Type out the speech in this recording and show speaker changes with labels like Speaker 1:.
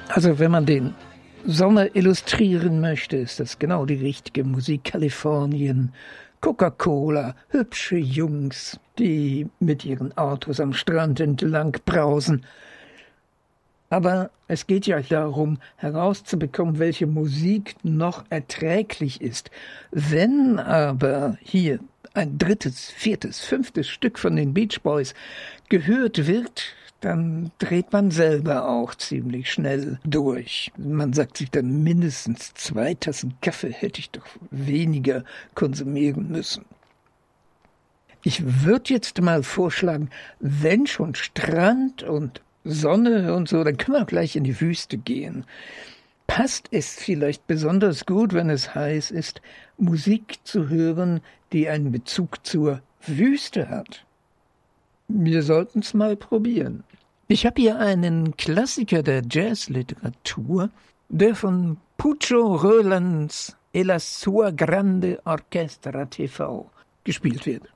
Speaker 1: Also wenn man den Sommer illustrieren möchte, ist das genau die richtige Musik. Kalifornien, Coca-Cola, hübsche Jungs, die mit ihren Autos am Strand entlang brausen. Aber es geht ja darum, herauszubekommen, welche Musik noch erträglich ist. Wenn aber hier ein drittes, viertes, fünftes Stück von den Beach Boys gehört wird, dann dreht man selber auch ziemlich schnell durch. Man sagt sich dann, mindestens 2 Tassen Kaffee hätte ich doch weniger konsumieren müssen. Ich würde jetzt mal vorschlagen, wenn schon Strand und Sonne und so, dann können wir auch gleich in die Wüste gehen. Passt es vielleicht besonders gut, wenn es heiß ist, Musik zu hören, die einen Bezug zur Wüste hat? Wir sollten es mal probieren. Ich habe hier einen Klassiker der Jazzliteratur, der von Pucho Rölands E la sua grande orchestra TV gespielt wird.